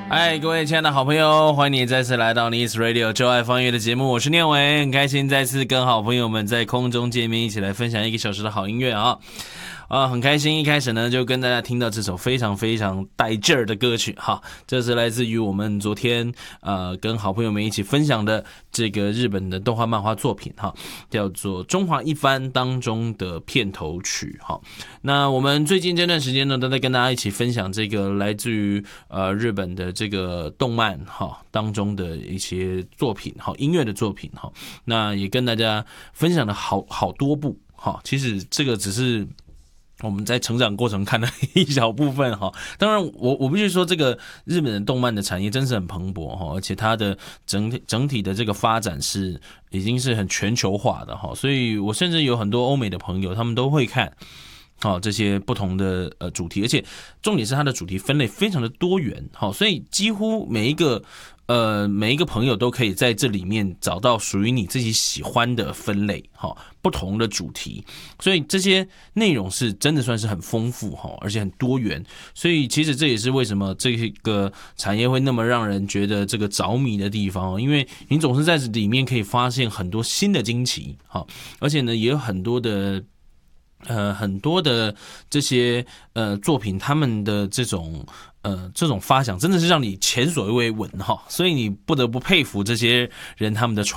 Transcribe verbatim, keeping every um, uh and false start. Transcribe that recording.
嗨，各位亲爱的好朋友，欢迎你再次来到 Nice Radio 就爱放音乐的节目，我是念伟，很开心再次跟好朋友们在空中见面，一起来分享一个小时的好音乐啊。啊，很开心！一开始呢，就跟大家听到这首非常非常带劲儿的歌曲哈，这是来自于我们昨天呃跟好朋友们一起分享的这个日本的动画漫画作品哈，叫做《中华一番》当中的片头曲哈。那我们最近这段时间呢，都在跟大家一起分享这个来自于呃日本的这个动漫哈当中的一些作品哈，音乐的作品哈。那也跟大家分享了好好多部哈，其实这个只是我们在成长过程看的一小部分哈，当然我我必须说，这个日本的动漫的产业真是很蓬勃哈，而且它的整体整体的这个发展是已经是很全球化的哈，所以我甚至有很多欧美的朋友，他们都会看。好，这些不同的呃主题，而且重点是它的主题分类非常的多元，好，所以几乎每一个呃每一个朋友都可以在这里面找到属于你自己喜欢的分类，好，不同的主题，所以这些内容是真的算是很丰富哈，而且很多元，所以其实这也是为什么这个产业会那么让人觉得这个着迷的地方，因为你总是在里面可以发现很多新的惊奇，好，而且呢也有很多的。呃，很多的这些呃作品，他们的这种呃这种发想，真的是让你前所未闻哈，所以你不得不佩服这些人他们的创。